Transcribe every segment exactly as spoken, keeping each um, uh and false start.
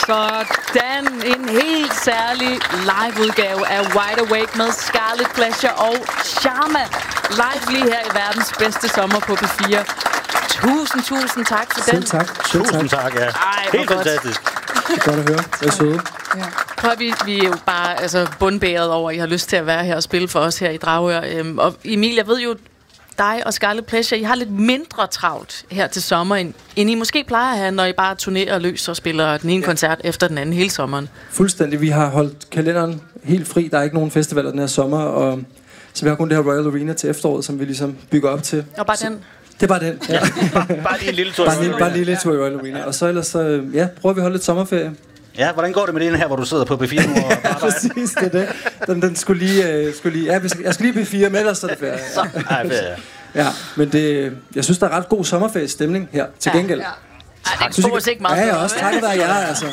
Sådan en helt særlig liveudgave af Wide Awake med Scarlet Pleasure og Sharma. Live lige her i verdens bedste sommer på P fire. Tusind, tusind tak for Selv den. tak. Selv Tusind tak. tak, ja. Ej, Helt hvor godt. fantastisk. Det er godt at høre. Det er søde. Ja. Prøv at, vi, vi er jo bare altså, bundbæret over, at I har lyst til at være her og spille for os her i Dragør. Øhm, og Emil, jeg ved jo, dig og Scarlet Pleasure, I har lidt mindre travlt her til sommer, end, end I måske plejer at have, når I bare turnerer løs og spiller den ene ja. koncert efter den anden hele sommeren. Fuldstændig. Vi har holdt kalenderen helt fri. Der er ikke nogen festivaler den her sommer, og så vi har kun det her Royal Arena til efteråret, som vi ligesom bygger op til. Og bare så, den? Det er bare den, ja. Bare lige en lille tur. Bare lige, bare lige lidt tur i Royal Arena. Og så ellers, så, ja, prøver vi at holde lidt sommerferie. Ja, hvordan går det med den her, hvor du sidder på P fire nu? Og Ja, præcis, det er det. Den, den skulle lige, øh, skulle lige, ja, vi skal, jeg skal lige P fire med, ellers så er det ferie. Så er det ferie. Ja, men det, jeg synes, der er ret god sommerferiestemning her, til gengæld. Ja, ja. Ej, det får os ikke meget. Ja, jeg også. Takket være jer, altså.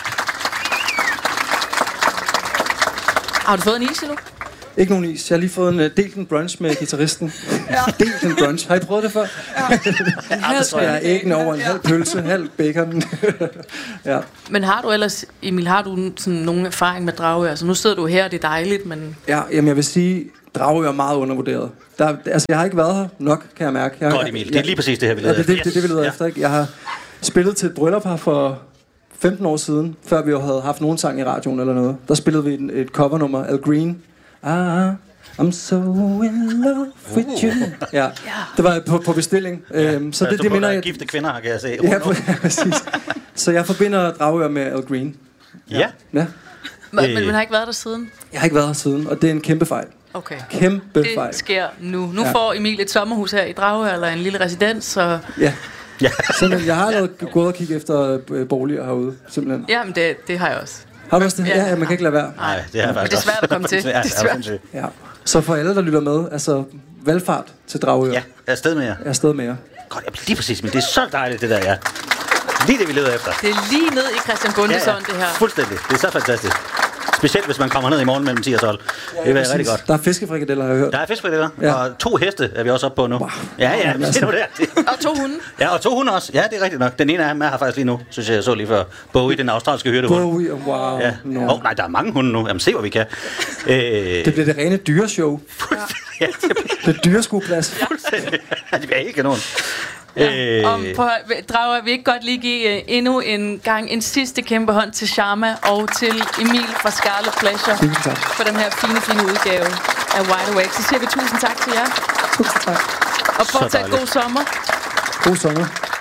Har du fået en is endnu? Ikke nogen is. Jeg har lige fået en uh, delt en brunch med guitaristen. Ja. Delt en brunch. Har I prøvet det før? Ja. Så jeg er æggene over en halv pølse, halv bacon. Ja. Men har du ellers, Emil, har du sådan nogen erfaring med Dragør? Altså nu sidder du her, og det er dejligt, men... Ja, jamen jeg vil sige, Dragør er meget undervurderet. Der, altså jeg har ikke været her nok, kan jeg mærke. Jeg, Godt, Emil. Det er lige præcis det her, vi leder ja, det, det, efter. det, det, det vi leder Ja. efter, ikke? Jeg har spillet til et bryllup her for femten år siden, før vi jo havde haft nogen sang i radioen eller noget. Der spillede vi et, et covernummer, Al Green. Ah, I'm so in love with you. Ja, det var på, på bestilling. Øhm, så det, det minder jeg... Gifte kvinder her, kan jeg se. Ja, ja, præcis. Så jeg forbinder Dragør med Al Green. Ja. Ja. Men, men man har ikke været der siden? Jeg har ikke været her siden, og det er en kæmpe fejl. Okay. Kæmpe fejl. Det sker nu. Nu Ja. får Emil et sommerhus her i Dragør, eller en lille residens, så... Ja. Ja. Så jeg har allerede gået og kigget efter øh, boliger herude, simpelthen. Jamen, det, det har jeg også. Har du også det? Ja. Ja, ja, man kan ikke lade være. Nej, det er Men faktisk det er svært at komme til. Ja, Det er svært. sindssygt. Ja. Så for alle, der lytter med, altså valgfart til Dragør. Ja, jeg er afsted med jer. Jeg er afsted med jer. Godt, ja, lige præcis, men det er så dejligt, det der, ja. Lige det, vi leder efter. Det er lige ned i Christian Bundesson, ja, ja. det her. Fuldstændig. Det er så fantastisk. Specielt, hvis man kommer ned i morgen mellem ti og tolv. Det vil være Præcis. rigtig godt. Der er fiskefrikadeller, har jeg hørt. Der er fiskefrikadeller, Ja. og to heste er vi også oppe på nu. Wow. Ja, ja, Jamen, se nu der. Og to hunde. Ja, og to hunde også. Ja, det er rigtigt nok. Den ene af dem er her faktisk lige nu, synes jeg, jeg så lige før. Bowie, den australske hyrdehund. Bowie, wow. Ja. No. Åh, oh, nej, der er mange hunde nu. Jamen, se, hvad vi kan. Øh, Det bliver det rene dyreshow. ja, det bliver Det er dyreskueplads. fuldstændig. Ja, det bliver ikke kanon. Ja. Om på Dragør, vi ikke godt lige give uh, endnu en gang en sidste kæmpe hånd til Sharma og til Emil fra Scarlet Pleasure Tusind tak. for den her fine, fine udgave af Wide Awake. Så siger vi tusind tak til jer. Tusind tak. Og fortsat dejligt. god sommer. God sommer.